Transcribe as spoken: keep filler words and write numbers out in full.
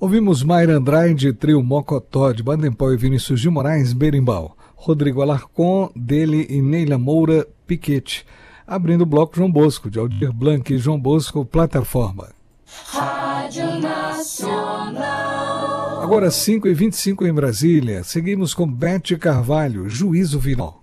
Ouvimos Mayra Andrade, trio Mocotó, de Baden-Powell e Vinícius de Moraes, Berimbau. Rodrigo Alarcon, dele e Neila Moura, Piquete. Abrindo o bloco, João Bosco, de Aldir Blanc e João Bosco, Plataforma. Rádio Nacional. Agora cinco e vinte e cinco em Brasília. Seguimos com Bete Carvalho, Juízo Final.